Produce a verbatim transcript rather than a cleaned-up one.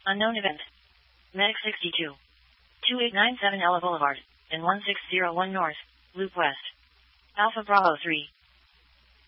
Unknown event. Medic sixty-two. two eight nine seven Ella Boulevard, and one six zero one North, Loop West. Alpha Bravo three.